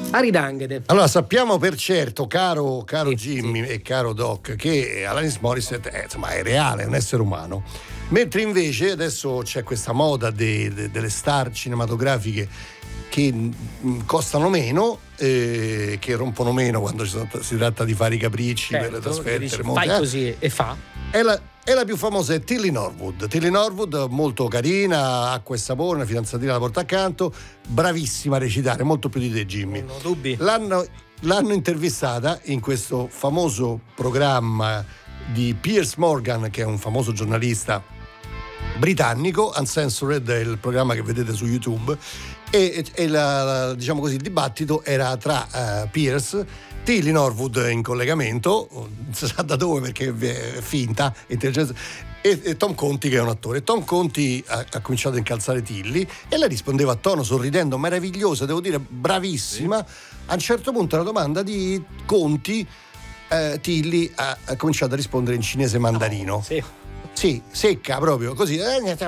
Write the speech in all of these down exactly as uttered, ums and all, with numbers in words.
Aridanghere. Allora sappiamo per certo, caro, caro Sì, Jimmy sì. e caro Doc, che Alanis Morissette è, insomma, è reale, è un essere umano. Mentre invece adesso c'è questa moda de, de, delle star cinematografiche che mh, costano meno, eh, che rompono meno quando ci sono, si tratta di fare i capricci, Certo, per le trasferte dici, remote, fai eh. così e fa. È la, è la più famosa è Tilly Norwood. Tilly Norwood, molto carina, acqua e sapone, una fidanzatina la porta accanto, bravissima a recitare, molto più di te, Jimmy. Non ho dubbi. L'hanno, l'hanno intervistata in questo famoso programma di Piers Morgan, che è un famoso giornalista britannico. Uncensored è il programma che vedete su YouTube, e, e la, la, diciamo così, il dibattito era tra uh, Piers, Tilly Norwood in collegamento, non si sa da dove perché è finta, intelligenza, e, e Tom Conti, che è un attore. Tom Conti ha, ha cominciato a incalzare Tilly e lei rispondeva a tono, sorridendo, meravigliosa, devo dire, bravissima. Sì. A un certo punto alla domanda di Conti, eh, Tilly ha, ha cominciato a rispondere in cinese mandarino. No, sì. Sì, secca proprio così.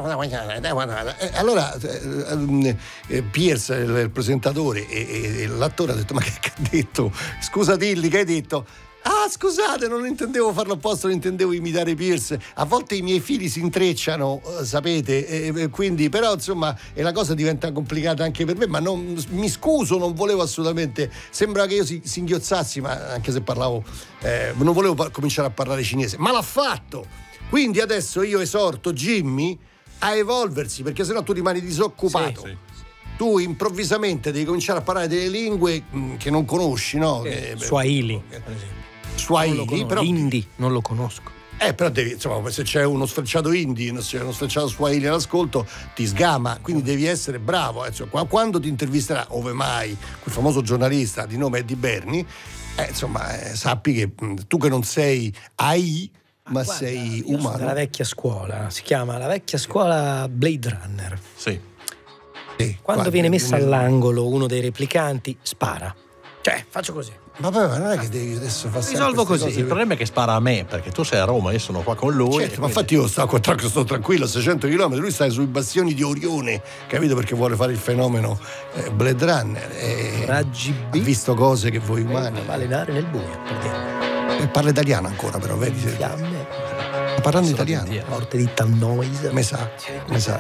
Allora eh, Piers, il presentatore, e, e l'attore ha detto: ma che ha detto? Scusa Tilly, che hai detto? Ah, scusate, non intendevo farlo apposta, non intendevo imitare Piers. A volte i miei fili si intrecciano, sapete, e quindi, però insomma, e la cosa diventa complicata anche per me, ma non, mi scuso, non volevo assolutamente, sembra che io si, singhiozzassi, ma anche se parlavo, eh, non volevo par- cominciare a parlare cinese, ma l'ha fatto. Quindi adesso io esorto Jimmy a evolversi, perché sennò tu rimani disoccupato. Sì, sì. Tu improvvisamente devi cominciare a parlare delle lingue mh, che non conosci, no? Eh, che, Swahili, per esempio. Swahili, però Hindi non lo conosco. Eh, però devi, insomma, se c'è uno sfrecciato hindi, se c'è uno sfrecciato Swahili all'ascolto, ti sgama, quindi devi essere bravo. Eh, cioè, quando ti intervisterà, ove mai, quel famoso giornalista di nome Eddie Berni, eh, insomma, eh, sappi che mh, tu che non sei A I, ma guarda, sei umano. Della vecchia scuola, si chiama la vecchia scuola Blade Runner. Sì. sì Quando guarda, viene messo all'angolo uno dei replicanti, spara. Cioè, faccio così. Ma poi non è che devi adesso fare risolvo così. Il problema è che spara a me, perché tu sei a Roma, io sono qua con lui. Certo, ma infatti io sto, sto tranquillo a seicento chilometri, lui sta sui bastioni di Orione, capito, perché vuole fare il fenomeno eh, Blade Runner. E Raggi B. Ha visto cose che voi umani. Balenare nel buio, per dire. E parla italiano ancora, però, vedi? Fiamme. Parlando italiano. Morte di Tannois. Me sa, me sa.